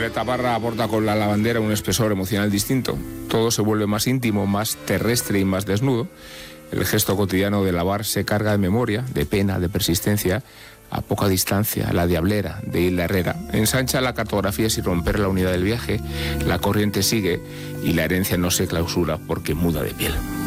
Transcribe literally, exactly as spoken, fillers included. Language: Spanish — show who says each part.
Speaker 1: Violeta Parra aporta con la lavandera un espesor emocional distinto. Todo se vuelve más íntimo, más terrestre y más desnudo. El gesto cotidiano de lavar se carga de memoria, de pena, de persistencia. A poca distancia, La Diablera, de Hilda Herrera, ensancha la cartografía sin romper la unidad del viaje, la corriente sigue y la herencia no se clausura porque muda de piel.